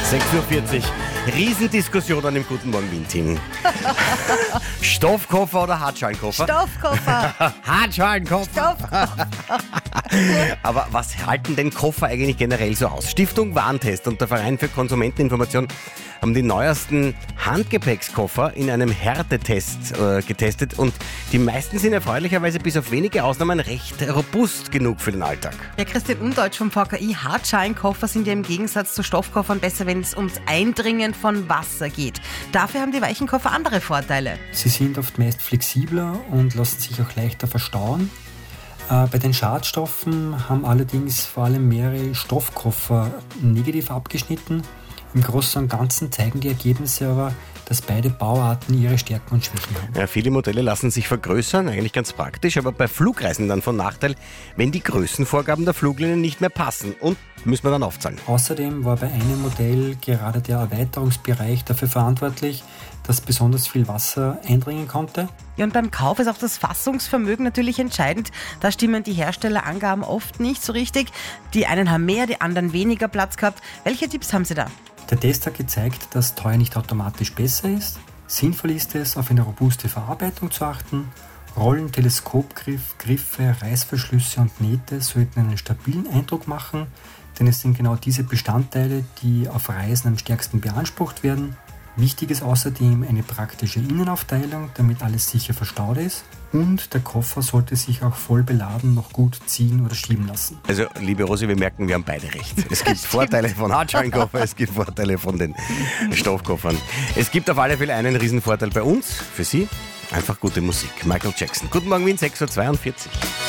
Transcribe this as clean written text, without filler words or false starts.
6:40 Uhr. Riesendiskussionen im Guten Morgen Wien-Team. Stoffkoffer oder Hartschalenkoffer? Stoffkoffer. Hartschalenkoffer. Aber was halten denn Koffer eigentlich generell so aus? Stiftung Warentest und der Verein für Konsumenteninformation haben die neuesten Handgepäckskoffer in einem Härtetest getestet und die meisten sind erfreulicherweise bis auf wenige Ausnahmen recht robust genug für den Alltag. Ja, Christian Undeutsch vom VKI, Hartschalenkoffer sind ja im Gegensatz zu Stoffkoffern besser, wenn es ums Eindringen von Wasser geht. Dafür haben die weichen Koffer andere Vorteile. Sie sind oft meist flexibler und lassen sich auch leichter verstauen. Bei den Schadstoffen haben allerdings vor allem mehrere Stoffkoffer negativ abgeschnitten. Im Großen und Ganzen zeigen die Ergebnisse aber, dass beide Bauarten ihre Stärken und Schwächen haben. Ja, viele Modelle lassen sich vergrößern, eigentlich ganz praktisch, aber bei Flugreisen dann von Nachteil, wenn die Größenvorgaben der Fluglinien nicht mehr passen und müssen wir dann aufzahlen. Außerdem war bei einem Modell gerade der Erweiterungsbereich dafür verantwortlich, dass besonders viel Wasser eindringen konnte. Ja, und beim Kauf ist auch das Fassungsvermögen natürlich entscheidend. Da stimmen die Herstellerangaben oft nicht so richtig. Die einen haben mehr, die anderen weniger Platz gehabt. Welche Tipps haben Sie da? Der Test hat gezeigt, dass teuer nicht automatisch besser ist. Sinnvoll ist es, auf eine robuste Verarbeitung zu achten. Rollen, Teleskopgriff, Griffe, Reißverschlüsse und Nähte sollten einen stabilen Eindruck machen, denn es sind genau diese Bestandteile, die auf Reisen am stärksten beansprucht werden. Wichtig ist außerdem eine praktische Innenaufteilung, damit alles sicher verstaut ist. Und der Koffer sollte sich auch voll beladen noch gut ziehen oder schieben lassen. Also, liebe Rosi, wir merken, wir haben beide recht. Es gibt Vorteile von Hartschalenkoffer, es gibt Vorteile von den Stoffkoffern. Es gibt auf alle Fälle einen Riesenvorteil bei uns, für Sie, einfach gute Musik. Michael Jackson. Guten Morgen Wien, 6:42 Uhr.